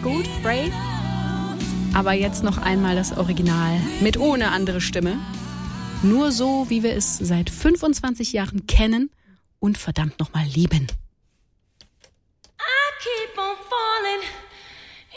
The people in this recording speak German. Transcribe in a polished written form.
gut, Brave. Aber jetzt noch einmal das Original mit ohne andere Stimme. Nur so, wie wir es seit 25 Jahren kennen und verdammt nochmal lieben. I keep on falling.